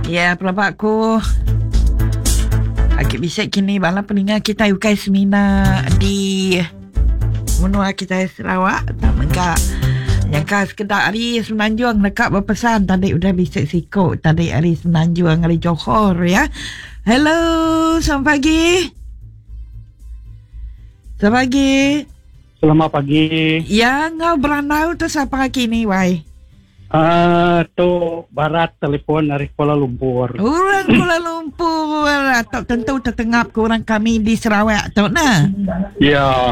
Ya, pelabak ko. Agak bisa kini bala peningat kita ukai semina di menua kita Sarawak. Tak mengka yang ka sekedar hari Semenanjung dekat berpesan tadi udah bisa sikut tadi hari Semenanjung hari Johor ya. Hello, selamat pagi. Selamat pagi. Selamat pagi. Ya, ngau beranau tu siapa kini wai? Tu barat telefon dari Kuala Lumpur. Orang Kuala Lumpur atau tentu tertengap kurang kami di Sarawak tu nah. Ya.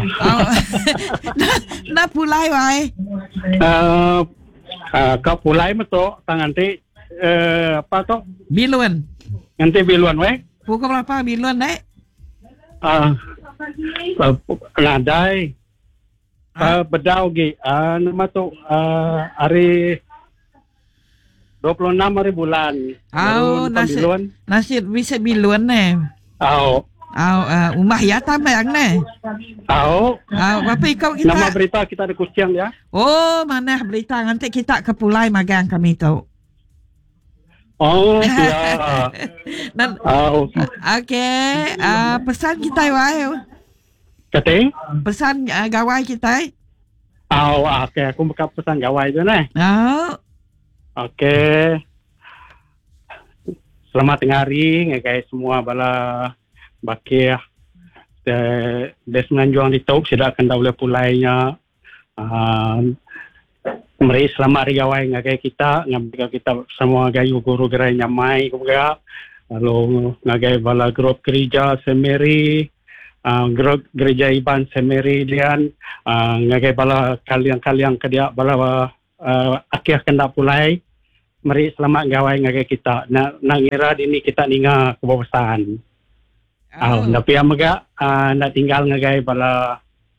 Nak pulai wai. Kau pulai betul tangan ti apa tu? Bilun. Nanti biluan weh. Pukul berapa bilun dek? Ngadai. Bedau gi. Nama tu hari 26 hari bulan. Nasib bisa bilun ne. Umah ya tambang ne. Apa ikut kita? Nama berita kita di Kuching ya. Oh, mana berita nanti kita ke Pulai magang kami tu. Oh, ya. Okey, pesan kita wai. Kata? Pesan gawai kita. Okey, aku buka pesan gawai tu nah. Okey. Selamat tengah hari guys semua bala bakir de Semenanjung di Tauk sudah akan boleh pulainya. Mari selamat hari gawai ngagai kita ngambil kita semua gayu guru gerai nyamai juga. Lalu ngagai bala grup gereja Semeri, grup gereja Iban Semeri lian ngagai bala kaliang-kaliang kedia bala akhir kena pulai. Mari selamat gawai ngagai kita. Nak ngira dini kita ninga kebawasan. Tapi amaga nak tinggal ngagai bala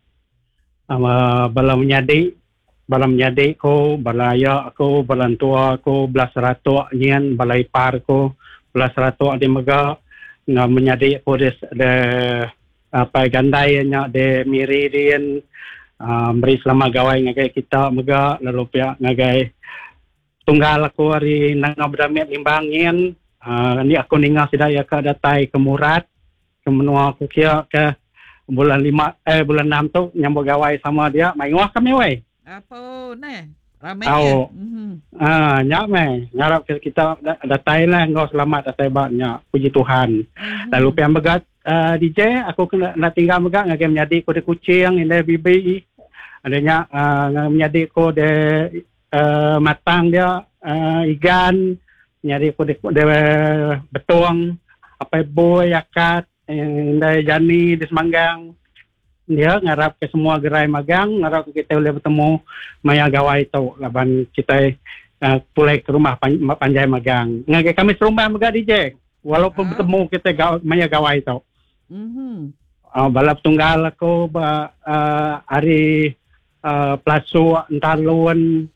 menyadi ko, bala ya ko, bala tua ko, belas ratok nyen, bala ipar ko, belas ratok di maga na menyadi ko de apa gandai nya de miri din. Mari selamat gawai ngagai kita maga lalu pihak ngagai tunggal aku hari nang berdamai limbangin. Ni aku ninga sidaya ka datai ke Murat ke menua aku kia ke bulan 6 tu nyambut gawai sama dia mai ngah kami wei. Apa ne? Ramai nyak mai ngarap kita datai lah ngau selamat datai baknya puji Tuhan. Lalu pian begat DJ aku kena nak tinggal begat ngagem menyadi ko de Kuching inde bibi. Adanya menyadi ko de matang dia igan nyari ko de betuang apa boy akat indai jani di Semanggang dia ngarap ke semua gerai magang ngarap kita boleh bertemu maya gawai tu laban kita pulai ke rumah panjai magang ngagai kami serumah maga DJ walaupun bertemu kita maya gawai tu balap tunggal aku hari plasu entalun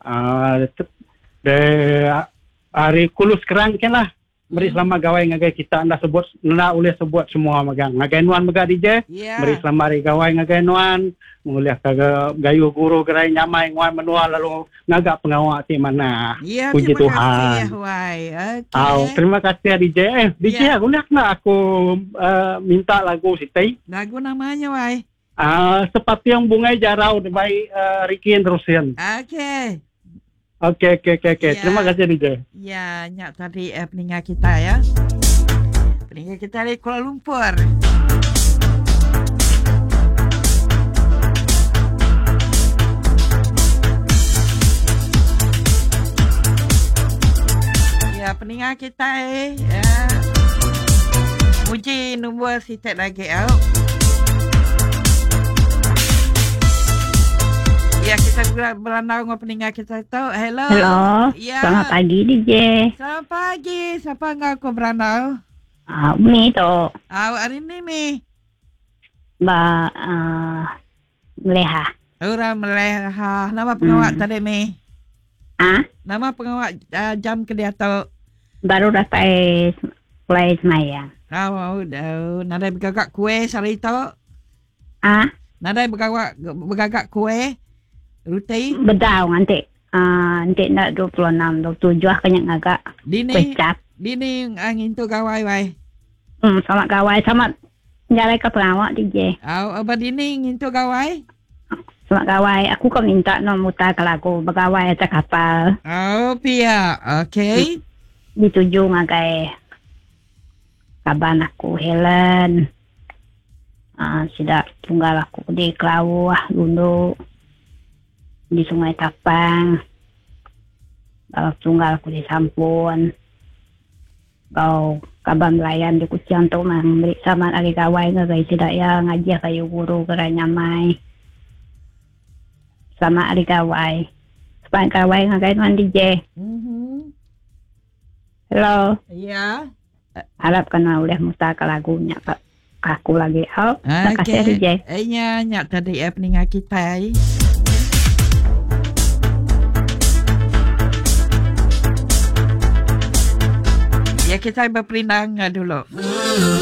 de hari kulus kerang kan lah. Mari selamat gawai ngagai kita anda sebut nak boleh sebut semua magang. Ngagai nuan maga DJ. Yeah. Mari selamat hari gawai ngagai nuan. Mulih kaga gayu guru gerai nyamai nguan menua lalu ngagak pengawak ti mana. Yeah, puji Tuhan. Terima kasih DJ. DJ aku nak aku minta lagu sitai. Lagu namanya wai. Seperti yang bungai jarau baik Ricky terusin. Okey. Okey. Ya. Terima kasih DJ. Ya, nyak tadi peningat kita ya. Peningat kita dari Kuala Lumpur. Ya, peningat kita ya. Muji nombor sitet lagi out. Ya, kita berandau dengan peningat kita tu. Hello. Ya. Selamat pagi DJ. Selamat pagi. Siapa aku berandau? Mi tu. Hari ni Mi. Meleha. Orang Meleha. Nama pengawak tadi Mi? Nama pengawak jam ke dia tu? Baru dapat mulai semayang. Nadai bergagak kuih sehari tu? Nadai bergagak kuih? Rutai? Bedau nanti. Nanti nak 26, 27 kena agak Dini, kecap. Bini angin tu kawai wai. Selamat kawai. Selamat jalan ke pelawak DJ. Abang dini angin tu kawai. Selamat kawai. Aku kan minta mutar ke lagu berkawai atas kapal. Pia. Okay. Dituju ngagai kaban aku Helen. Sidak tunggal aku di Kelawah dulu di Sungai Tapang. Kalau tunggal aku di Sampun. Kau kaban melayan di Kuciang tu memberi sama lagi kawai ngagai sidak ya ngaji kayu guru gerai nyamai. Sama ali kawai. Supaya kawai ngagai tuan DJ. Hello. Ya. Harap kena udah mutar ke lagunya Pak. Aku lagi out. Terima kasih DJ. Nyak tadi peningat kita. Ya kita berperindang dulu.